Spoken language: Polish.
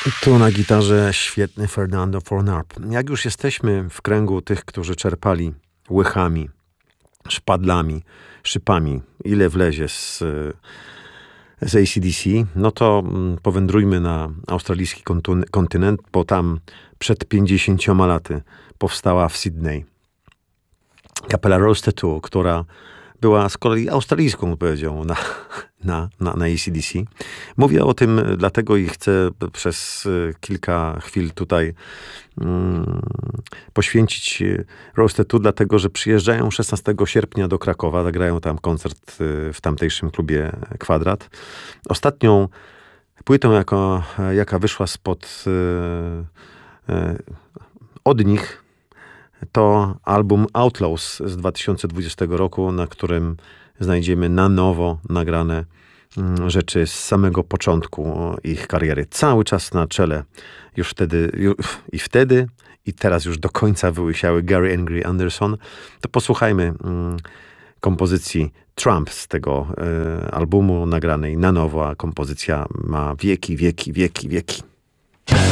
Tu na gitarze świetny Fernando Fornarp. Jak już jesteśmy w kręgu tych, którzy czerpali łychami, szpadlami, szypami, ile wlezie z AC/DC, no to powędrujmy na australijski kontynent, bo tam przed 50 laty powstała w Sydney kapela Rose Tattoo, która była z kolei australijską odpowiedzią na AC/DC. Mówię o tym dlatego i chcę przez kilka chwil tutaj poświęcić Rose Tattoo, dlatego że przyjeżdżają 16 sierpnia do Krakowa, zagrają tam koncert w tamtejszym klubie Kwadrat. Ostatnią płytą, jaka wyszła od nich, to album Outlaws z 2020 roku, na którym znajdziemy na nowo nagrane rzeczy z samego początku ich kariery. Cały czas na czele już wtedy i teraz już do końca wyłysiały Gary Angry Anderson. To posłuchajmy kompozycji Trump z tego albumu nagranej na nowo, a kompozycja ma wieki, wieki, wieki, wieki.